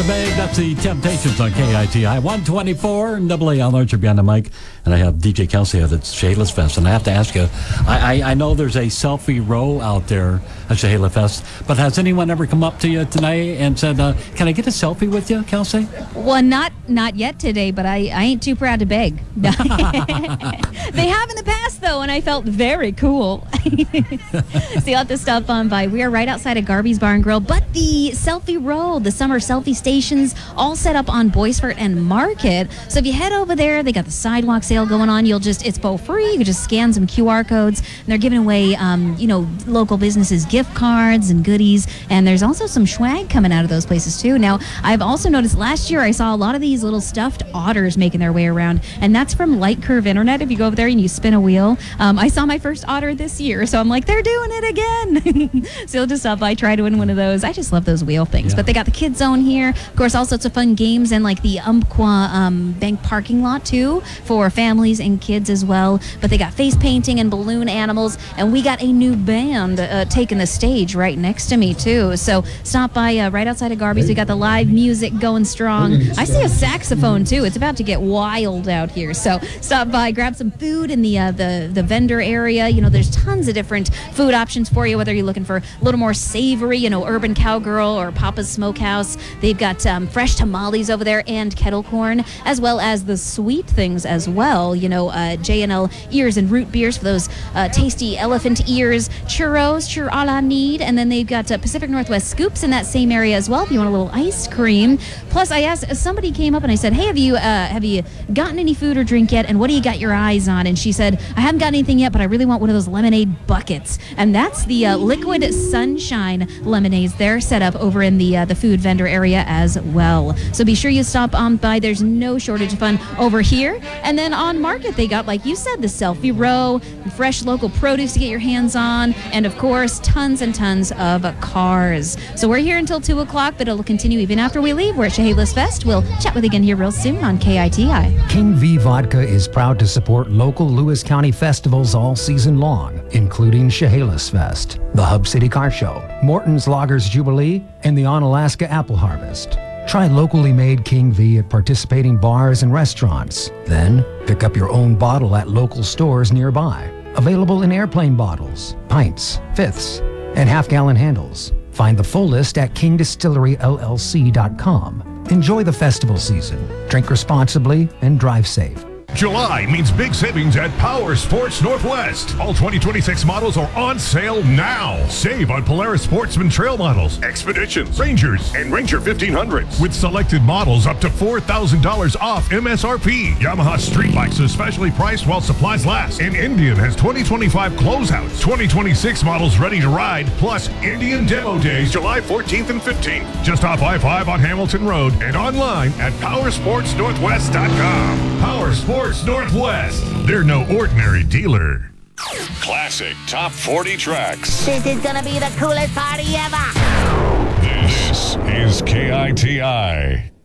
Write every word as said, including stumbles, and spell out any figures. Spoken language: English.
Bag. That's the Temptations on K I T I. one twenty-four, Double A. Al Archer behind the mic. And I have D J Kelsey at Chehalis Fest. And I have to ask you, I, I, I know there's a selfie row out there at Chehalis Fest, but has anyone ever come up to you tonight and said, uh, can I get a selfie with you, Kelsey? Well, not not yet today, but I, I ain't too proud to beg. They have in the past, though, and I felt very cool. So you'll have to stop on by. We are right outside of Garvey's Bar and Grill, but the selfie row, the summer selfie stations, all set up on Boisfort and Market. So if you head over there, they got the sidewalk sale going on. You'll just, it's for free. You can just scan some Q R codes, and they're giving away, um, you know, local businesses gift cards and goodies. And there's also some swag coming out of those places too. Now, I've also noticed last year I saw a lot of these little stuffed otters making their way around, and that's from Light Curve Internet. If you go over there and you spin a wheel, um, I saw my first otter this year, so I'm like, they're doing it again. So you'll just stop by, try to win one of those. I just love those wheel things. Yeah. But they got the kids zone here. Of course, all sorts of fun games and like the Umpqua um, Bank parking lot too for families and kids as well. But they got face painting and balloon animals, and we got a new band uh, taking the stage right next to me too. So stop by uh, right outside of Garvey's. We got the live music going strong. I see a saxophone too. It's about to get wild out here. So stop by, grab some food in the uh, the the vendor area. You know, there's tons of different food options for you, whether you're looking for a little more savory, you know, Urban Cowgirl or Papa's Smokehouse. They've got um, fresh tamales over there and kettle corn, as well as the sweet things as well. You know, uh, J and L ears and root beers for those uh, tasty elephant ears, churros, churro a la need, and then they've got uh, Pacific Northwest scoops in that same area as well if you want a little ice cream. Plus, I asked, somebody came up and I said, hey, have you uh, have you gotten any food or drink yet, and what do you got your eyes on? And she said, I haven't got anything yet, but I really want one of those lemonade buckets. And that's the uh, Liquid Sunshine lemonades. They're set up over in the uh, the food vendor area as well. So be sure you stop on by. There's no shortage of fun over here. And then on Market, they got, like you said, the selfie row, fresh local produce to get your hands on, and of course, tons and tons of cars. So we're here until two o'clock, but it'll continue even after we leave. We're at Chehalis Fest. We'll chat with you again here real soon on K I T I. King V Vodka is proud to support local Lewis County festivals all season long, including Chehalis Fest, the Hub City Car Show, Morton's Loggers Jubilee, and the Onalaska Apple Harvest. Try locally made King V at participating bars and restaurants. Then pick up your own bottle at local stores nearby. Available in airplane bottles, pints, fifths, and half-gallon handles. Find the full list at king distillery l l c dot com. Enjoy the festival season. Drink responsibly and drive safe. July means big savings at Power Sports Northwest. All twenty twenty-six models are on sale now. Save on Polaris Sportsman Trail models, Expeditions, Rangers, and Ranger fifteen hundreds. With selected models up to four thousand dollars off M S R P. Yamaha Street Bikes especially priced while supplies last. And Indian has twenty twenty-five closeouts. twenty twenty-six models ready to ride, plus Indian Demo Days July fourteenth and fifteenth. Just off I five on Hamilton Road and online at power sports northwest dot com. Power Sports Northwest. They're no ordinary dealer. Classic Top forty tracks. This is gonna be the coolest party ever. This is K I T I.